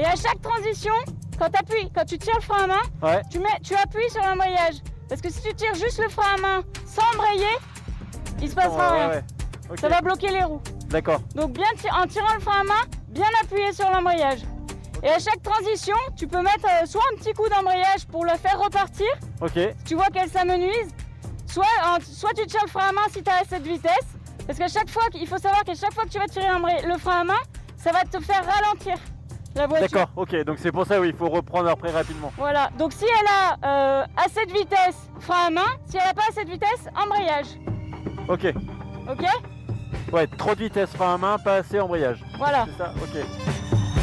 Et à chaque transition, quand tu tires le frein à main, Ouais. tu appuies sur l'embrayage. Parce que si tu tires juste le frein à main sans embrayer, il se passera rien. Ouais. Ok. Ça va bloquer les roues. D'accord. Donc en tirant le frein à main, bien appuyer sur l'embrayage. Et à chaque transition, tu peux mettre soit un petit coup d'embrayage pour le faire repartir, Ok. tu vois qu'elle s'amenuise, soit tu tires le frein à main si tu as à cette vitesse, parce qu'à chaque fois, il faut savoir qu'à chaque fois que tu vas tirer le frein à main, ça va te faire ralentir la voiture. D'accord, ok, donc c'est pour ça oui, il faut reprendre après rapidement. Voilà, donc si elle a à cette vitesse, frein à main, si elle n'a pas à cette vitesse, embrayage. Ok. Ok? Ouais, trop de vitesse, frein à main, pas assez embrayage. Voilà. C'est ça, ok.